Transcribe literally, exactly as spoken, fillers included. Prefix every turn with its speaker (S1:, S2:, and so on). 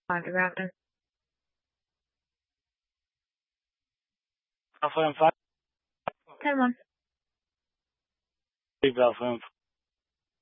S1: five to Grafton.
S2: Alpha M five.
S1: ten one.
S2: Alpha M five.